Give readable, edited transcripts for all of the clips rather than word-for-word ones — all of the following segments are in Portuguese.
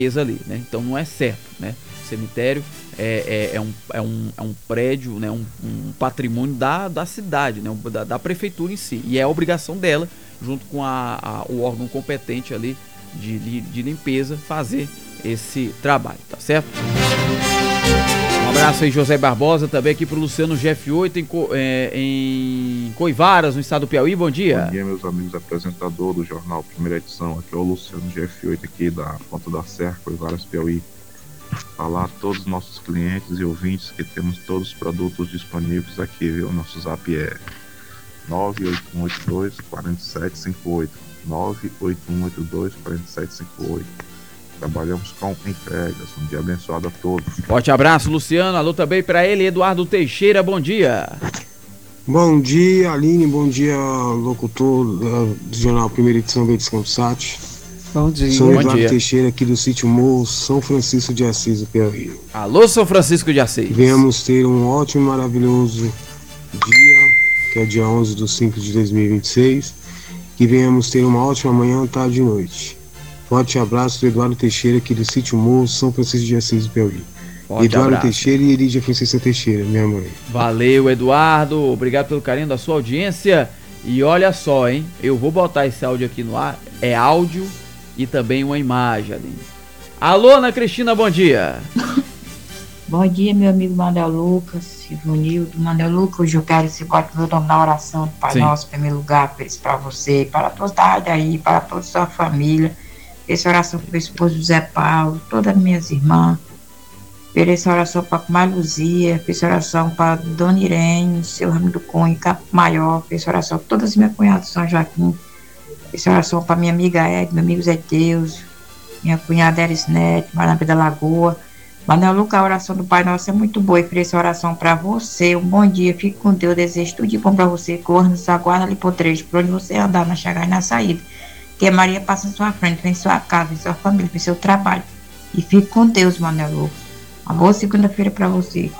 ali, né? Então não é certo, né? O cemitério é um prédio, né? um patrimônio da cidade, né? da prefeitura em si, e é a obrigação dela, junto com o órgão competente ali de limpeza, fazer esse trabalho, tá certo? Um abraço aí, José Barbosa, também aqui pro Luciano GF8 em Coivaras, no estado do Piauí. Bom dia. Bom dia, meus amigos apresentadores do jornal Primeira Edição. Aqui é o Luciano GF8 aqui da Ponta da Serra, Coivaras, Piauí. Falar a todos os nossos clientes e ouvintes que temos todos os produtos disponíveis aqui, viu? Nosso zap é 98182-4758. 98182-4758. Trabalhamos com entregas. Um dia abençoado a todos. Forte abraço, Luciano. Alô também para ele, Eduardo Teixeira. Bom dia. Bom dia, Aline. Bom dia, locutor do Jornal Primeira Edição Verdes Campsat. Bom dia. Sou Bom Eduardo dia. Teixeira, aqui do sítio Morro, São Francisco de Assis, do Piauí. Alô, São Francisco de Assis. Venhamos ter um ótimo e maravilhoso dia, que é dia 11/5/2026. Que venhamos ter uma ótima manhã, tarde e noite. Forte abraço do Eduardo Teixeira, aqui do sítio Morro, São Francisco de Assis, do Piauí. Forte Eduardo abraço. Teixeira e Elidia Francisca Teixeira, minha mãe. Valeu, Eduardo. Obrigado pelo carinho da sua audiência. E olha só, hein? Eu vou botar esse áudio aqui no ar. É áudio e também uma imagem, Aline. Alô, Ana Cristina, bom dia. Bom dia, meu amigo Manuel Lucas, Ivonildo. Manuel Lucas, hoje eu quero que você bote meu nome na oração do Pai Sim. Nosso, em primeiro lugar, para você, para todos da rádio aí, para toda a sua família. Essa oração para o meu esposo José Paulo, todas as minhas irmãs. Essa oração para a Luzia, essa oração para Dona Irene, seu Ramo do Cunha, Campo Maior, essa oração para todas as minhas cunhadas de São Joaquim. Essa oração para minha amiga Ed, meu amigo Zé Deus, minha cunhada Eris Neto, Marambi da Lagoa. Manuel Lucas, a oração do Pai Nosso é muito boa. Eu fiz essa oração para você. Um bom dia, fique com Deus. Desejo tudo de bom para você. Corra nos aguarda ali por trecho, por onde você andar, na chegada e na saída. Que a Maria passa na sua frente, vem em sua casa, vem em sua família, vem em seu trabalho. E fique com Deus, Manuel Lucas. Uma boa segunda-feira para você.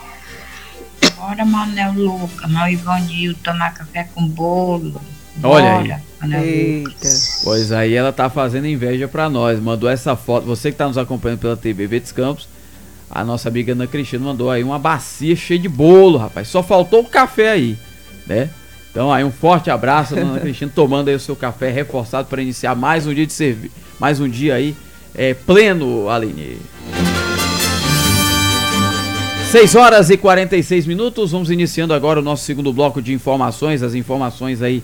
Bora, Manuel Lucas, meu Ivonildo, tomar café com bolo. Olha aí. Bora, Manuel Eita. Lucas. Pois aí, ela tá fazendo inveja pra nós. Mandou essa foto. Você que tá nos acompanhando pela TV Verdes Campos, a nossa amiga Ana Cristina mandou aí uma bacia cheia de bolo, rapaz. Só faltou o café aí, né? Então aí um forte abraço, Ana Cristina, tomando aí o seu café reforçado para iniciar mais um dia de serviço. Mais um dia aí pleno, Aline. 6h46. Vamos iniciando agora o nosso segundo bloco de informações. As informações aí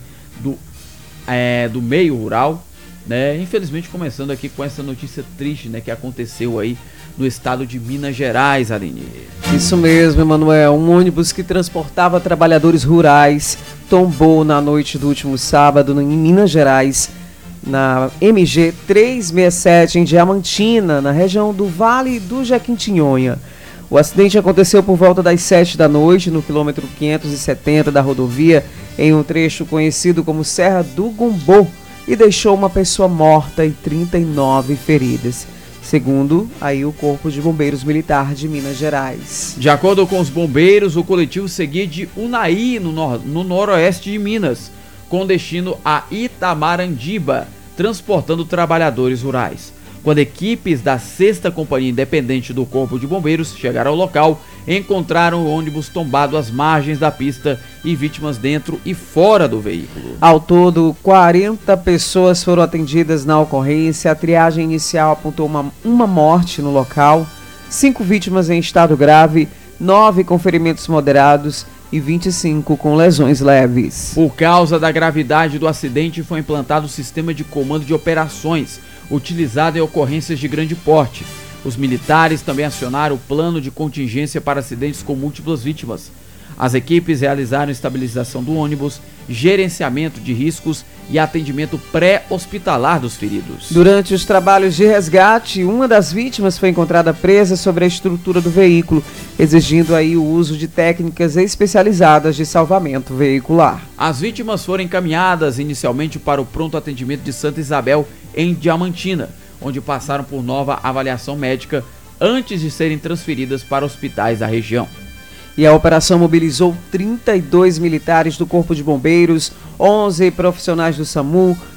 do meio rural, né? Infelizmente começando aqui com essa notícia triste, né, que aconteceu aí no estado de Minas Gerais, Aline. Isso mesmo, Emanuel. Um ônibus que transportava trabalhadores rurais tombou na noite do último sábado em Minas Gerais, na MG 367 em Diamantina, na região do Vale do Jequitinhonha. O acidente aconteceu por volta das 7 da noite, no quilômetro 570 da rodovia, em um trecho conhecido como Serra do Gumbô, e deixou uma pessoa morta e 39 feridas, segundo aí o Corpo de Bombeiros Militar de Minas Gerais. De acordo com os bombeiros, o coletivo seguia de Unai, no noroeste de Minas, com destino a Itamarandiba, transportando trabalhadores rurais. Quando equipes da 6ª Companhia Independente do Corpo de Bombeiros chegaram ao local, encontraram o ônibus tombado às margens da pista e vítimas dentro e fora do veículo. Ao todo, 40 pessoas foram atendidas na ocorrência. A triagem inicial apontou uma morte no local, 5 vítimas em estado grave, 9 com ferimentos moderados e 25 com lesões leves. Por causa da gravidade do acidente, foi implantado o sistema de comando de operações, utilizado em ocorrências de grande porte. Os militares também acionaram o plano de contingência para acidentes com múltiplas vítimas. As equipes realizaram estabilização do ônibus, gerenciamento de riscos e atendimento pré-hospitalar dos feridos. Durante os trabalhos de resgate, uma das vítimas foi encontrada presa sobre a estrutura do veículo, exigindo aí o uso de técnicas especializadas de salvamento veicular. As vítimas foram encaminhadas inicialmente para o pronto atendimento de Santa Isabel, em Diamantina, onde passaram por nova avaliação médica antes de serem transferidas para hospitais da região. E a operação mobilizou 32 militares do Corpo de Bombeiros, 11 profissionais do SAMU,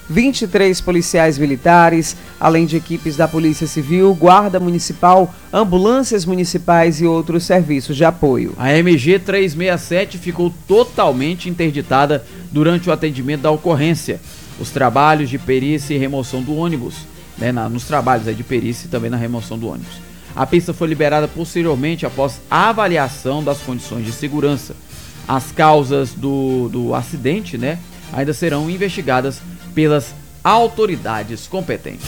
23 policiais militares, além de equipes da Polícia Civil, Guarda Municipal, ambulâncias municipais e outros serviços de apoio. A MG 367 ficou totalmente interditada durante o atendimento da ocorrência. Os trabalhos de perícia e remoção do ônibus, né, nos trabalhos de perícia e também na remoção do ônibus. A pista foi liberada posteriormente após a avaliação das condições de segurança. As causas do acidente, né, ainda serão investigadas pelas autoridades competentes.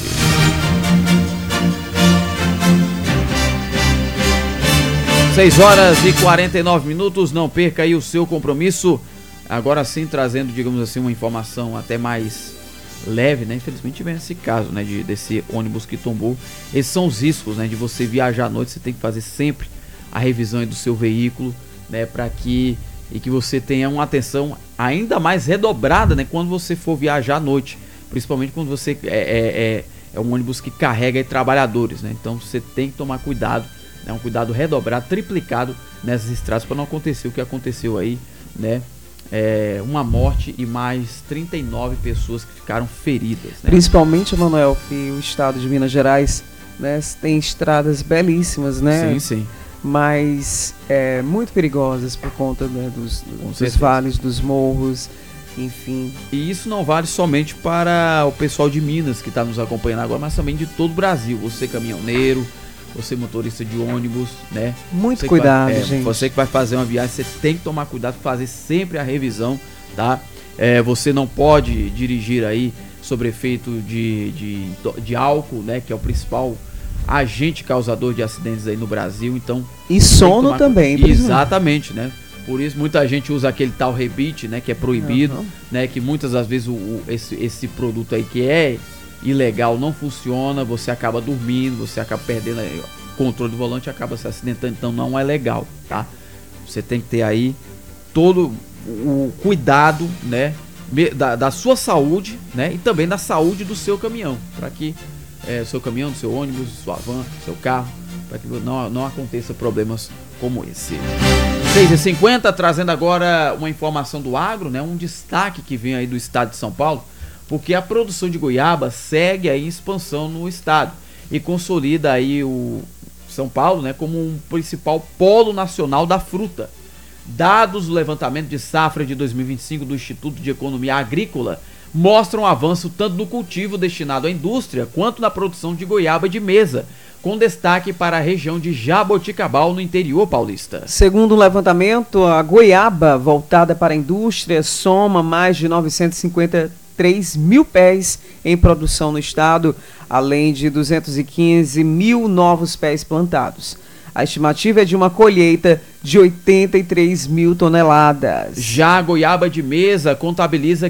6h49, não perca aí o seu compromisso. Agora sim, trazendo, digamos assim, uma informação até mais leve, né? Infelizmente tivemos esse caso, né, desse ônibus que tombou. Esses são os riscos, né, de você viajar à noite. Você tem que fazer sempre a revisão aí do seu veículo, né, para que você tenha uma atenção ainda mais redobrada, né, quando você for viajar à noite, principalmente quando você é um ônibus que carrega aí trabalhadores, né? Então você tem que tomar cuidado, né, um cuidado redobrado, triplicado nessas estradas para não acontecer o que aconteceu aí, né? Uma morte e mais 39 pessoas que ficaram feridas, né? Principalmente, Manuel, que o estado de Minas Gerais, né, tem estradas belíssimas, né? Sim, sim. Mas muito perigosas por conta, né, dos vales, dos morros, enfim. E isso não vale somente para o pessoal de Minas que está nos acompanhando agora, mas também de todo o Brasil. Você caminhoneiro, você motorista de ônibus, né? Muito cuidado, gente. Você que vai fazer uma viagem, você tem que tomar cuidado, fazer sempre a revisão, tá? Você não pode dirigir aí sob efeito de álcool, né? Que é o principal agente causador de acidentes aí no Brasil, então... E sono também. Exatamente, né? Por isso muita gente usa aquele tal rebite, né? Que é proibido, né? Que muitas das vezes esse produto aí que é ilegal não funciona, você acaba dormindo, você acaba perdendo o controle do volante e acaba se acidentando, então não é legal, tá? Você tem que ter aí todo o cuidado, né? Da sua saúde, né? E também da saúde do seu caminhão, para que seu caminhão, do seu ônibus, sua van, seu carro, para que não aconteça problemas como esse. 6h50, trazendo agora uma informação do agro, né? Um destaque que vem aí do estado de São Paulo, porque a produção de goiaba segue aí em expansão no estado e consolida aí o São Paulo, né, como um principal polo nacional da fruta. Dados do levantamento de safra de 2025 do Instituto de Economia Agrícola mostram um avanço tanto no cultivo destinado à indústria quanto na produção de goiaba de mesa, com destaque para a região de Jaboticabal, no interior paulista. Segundo o levantamento, a goiaba voltada para a indústria soma mais de 953 mil pés em produção no estado, além de 215 mil novos pés plantados. A estimativa é de uma colheita de 83 mil toneladas. Já a goiaba de mesa contabiliza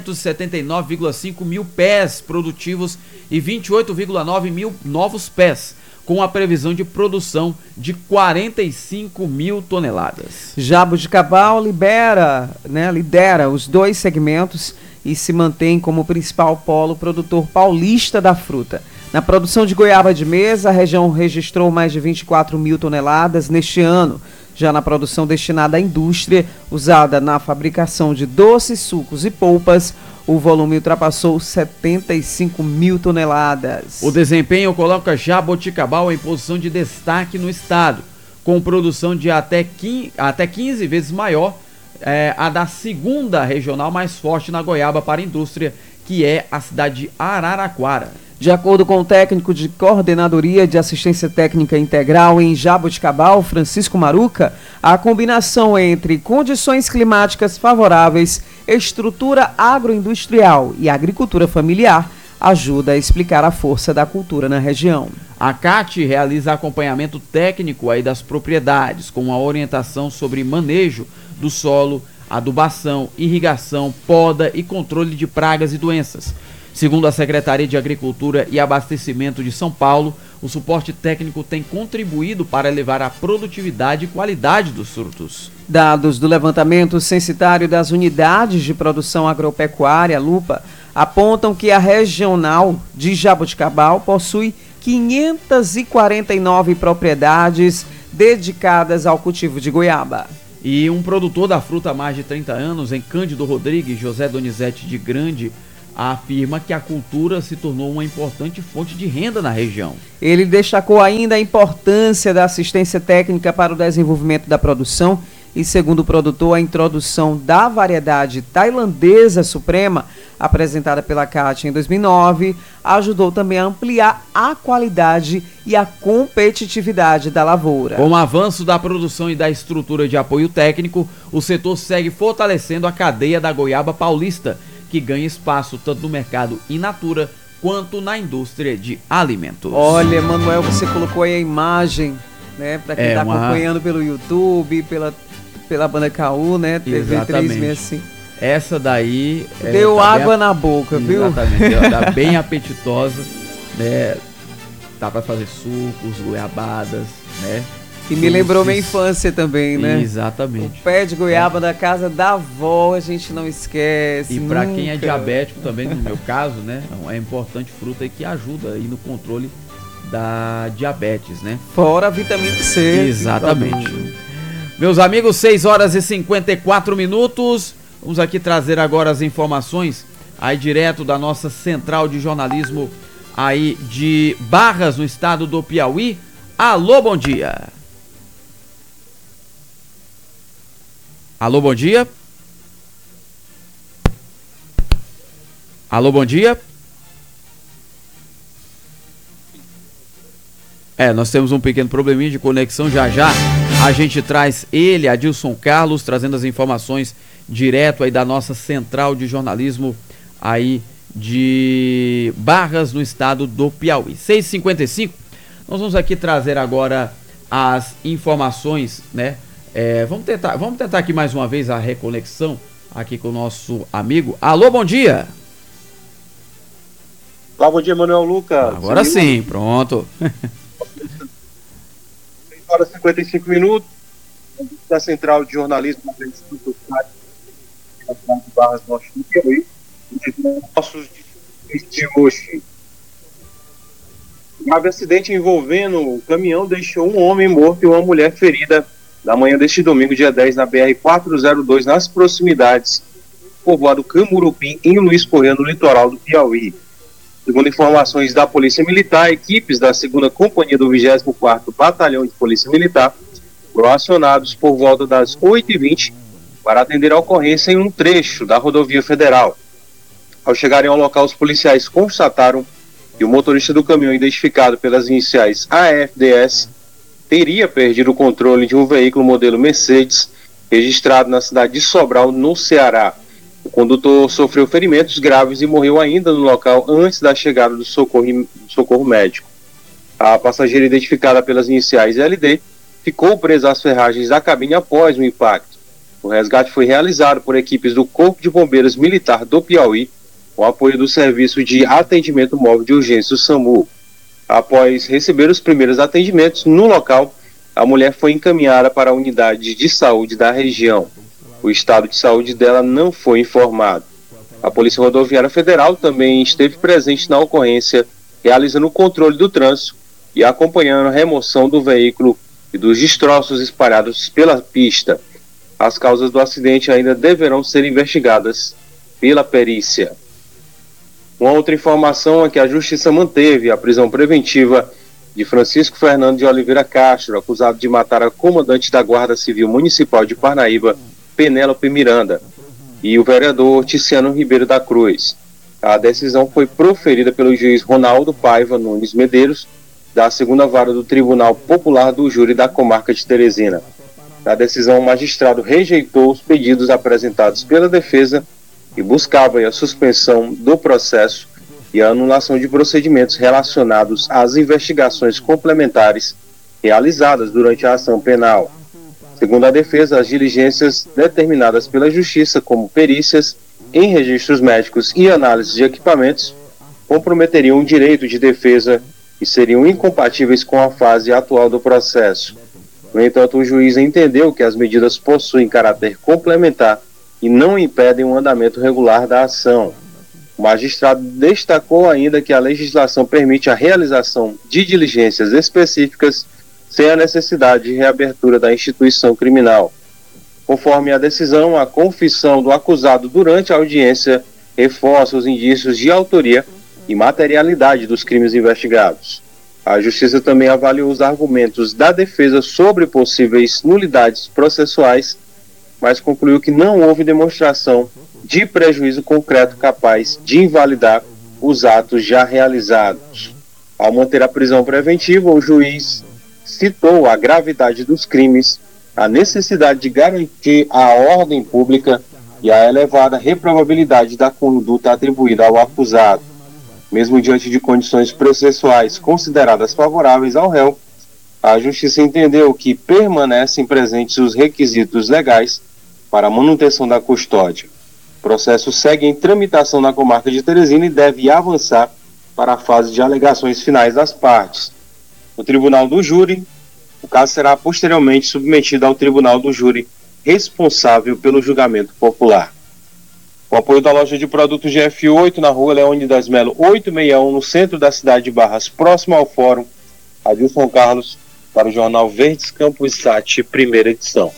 579,5 mil pés produtivos e 28,9 mil novos pés, com a previsão de produção de 45 mil toneladas. Jaboticabal lidera os dois segmentos e se mantém como principal polo produtor paulista da fruta. Na produção de goiaba de mesa, a região registrou mais de 24 mil toneladas neste ano. Já na produção destinada à indústria, usada na fabricação de doces, sucos e polpas, o volume ultrapassou 75 mil toneladas. O desempenho coloca Jaboticabal em posição de destaque no estado, com produção de até 15 vezes maior a da segunda regional mais forte na goiaba para a indústria, que é a cidade de Araraquara. De acordo com o técnico de Coordenadoria de Assistência Técnica Integral em Jaboticabal, Francisco Maruca, a combinação entre condições climáticas favoráveis, estrutura agroindustrial e agricultura familiar ajuda a explicar a força da cultura na região. A CAT realiza acompanhamento técnico aí das propriedades, com uma orientação sobre manejo do solo, adubação, irrigação, poda e controle de pragas e doenças. Segundo a Secretaria de Agricultura e Abastecimento de São Paulo, o suporte técnico tem contribuído para elevar a produtividade e qualidade dos frutos. Dados do levantamento censitário das unidades de produção agropecuária, Lupa, apontam que a regional de Jaboticabal possui 549 propriedades dedicadas ao cultivo de goiaba. E um produtor da fruta há mais de 30 anos, em Cândido Rodrigues, José Donizete de Grande afirma que a cultura se tornou uma importante fonte de renda na região. Ele destacou ainda a importância da assistência técnica para o desenvolvimento da produção e, segundo o produtor, a introdução da variedade tailandesa suprema, apresentada pela CAT em 2009, ajudou também a ampliar a qualidade e a competitividade da lavoura. Com o avanço da produção e da estrutura de apoio técnico, o setor segue fortalecendo a cadeia da goiaba paulista, que ganha espaço tanto no mercado in natura quanto na indústria de alimentos. Olha, Manuel, você colocou aí a imagem, né, para quem está acompanhando pelo YouTube, pela banda KU, né, TV 365. Essa daí... Deu tá água na boca, viu? Exatamente, tá bem apetitosa, né, dá para fazer sucos, goiabadas, né. E me lembrou minha infância também, né? Exatamente. O pé de goiaba da casa da avó, a gente não esquece. E para quem é diabético também, no meu caso, né? É importante fruta aí que ajuda aí no controle da diabetes, né? Fora a vitamina C. Exatamente. Meus amigos, 6 horas e 54 minutos. Vamos aqui trazer agora as informações aí direto da nossa central de jornalismo aí de Barras, no estado do Piauí. Alô, bom dia. Alô, bom dia. Alô, bom dia. Nós temos um pequeno probleminha de conexão. Já a gente traz ele, Adilson Carlos, trazendo as informações direto aí da nossa central de jornalismo aí de Barras, no estado do Piauí. 6h55, nós vamos aqui trazer agora as informações, né? Vamos tentar aqui mais uma vez a reconexão aqui com o nosso amigo. Alô, bom dia. Olá, bom dia, Manuel Lucas. Agora sim, pronto. 6 horas e 55 minutos da Central de Jornalismo do Instituto de Barras Norte do Piauí. Nossos de hoje. Um grave acidente envolvendo o caminhão deixou um homem morto e uma mulher ferida na manhã deste domingo, dia 10, na BR-402, nas proximidades do povoado Camurupim, em Luiz Correia, no litoral do Piauí. Segundo informações da Polícia Militar, equipes da 2ª Companhia do 24º Batalhão de Polícia Militar foram acionados por volta das 8h20 para atender a ocorrência em um trecho da rodovia federal. Ao chegarem ao local, os policiais constataram que o motorista do caminhão, identificado pelas iniciais AFDS, teria perdido o controle de um veículo modelo Mercedes, registrado na cidade de Sobral, no Ceará. O condutor sofreu ferimentos graves e morreu ainda no local antes da chegada do socorro médico. A passageira, identificada pelas iniciais LD, ficou presa às ferragens da cabine após o impacto. O resgate foi realizado por equipes do Corpo de Bombeiros Militar do Piauí, com apoio do Serviço de Atendimento Móvel de Urgência, o SAMU. Após receber os primeiros atendimentos no local, a mulher foi encaminhada para a unidade de saúde da região. O estado de saúde dela não foi informado. A Polícia Rodoviária Federal também esteve presente na ocorrência, realizando o controle do trânsito e acompanhando a remoção do veículo e dos destroços espalhados pela pista. As causas do acidente ainda deverão ser investigadas pela perícia. Uma outra informação é que a Justiça manteve a prisão preventiva de Francisco Fernando de Oliveira Castro, acusado de matar a comandante da Guarda Civil Municipal de Parnaíba, Penélope Miranda, e o vereador Ticiano Ribeiro da Cruz. A decisão foi proferida pelo juiz Ronaldo Paiva Nunes Medeiros, da 2ª Vara do Tribunal Popular do Júri da Comarca de Teresina. Na decisão, o magistrado rejeitou os pedidos apresentados pela defesa e buscava a suspensão do processo e a anulação de procedimentos relacionados às investigações complementares realizadas durante a ação penal. Segundo a defesa, as diligências determinadas pela Justiça, como perícias em registros médicos e análise de equipamentos, comprometeriam o direito de defesa e seriam incompatíveis com a fase atual do processo. No entanto, o juiz entendeu que as medidas possuem caráter complementar e não impedem o andamento regular da ação. O magistrado destacou ainda que a legislação permite a realização de diligências específicas sem a necessidade de reabertura da instituição criminal. Conforme a decisão, a confissão do acusado durante a audiência reforça os indícios de autoria e materialidade dos crimes investigados. A Justiça também avaliou os argumentos da defesa sobre possíveis nulidades processuais, mas concluiu que não houve demonstração de prejuízo concreto capaz de invalidar os atos já realizados. Ao manter a prisão preventiva, o juiz citou a gravidade dos crimes, a necessidade de garantir a ordem pública e a elevada reprovabilidade da conduta atribuída ao acusado. Mesmo diante de condições processuais consideradas favoráveis ao réu, a Justiça entendeu que permanecem presentes os requisitos legais para a manutenção da custódia. O processo segue em tramitação na comarca de Teresina e deve avançar para a fase de alegações finais das partes. No Tribunal do Júri, o caso será posteriormente submetido ao Tribunal do Júri responsável pelo julgamento popular. Com apoio da loja de produtos GF8 na rua Leônidas Melo 861, no centro da cidade de Barras, próximo ao Fórum, Adilson Carlos, para o Jornal Verdes Campos Sat, primeira edição.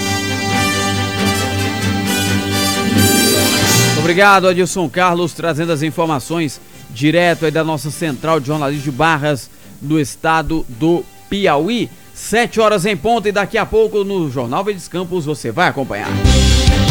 Obrigado, Adilson Carlos, trazendo as informações direto aí da nossa central de jornalismo de Barras, do estado do Piauí. 7 horas em ponto e daqui a pouco no Jornal Verdes Campos você vai acompanhar.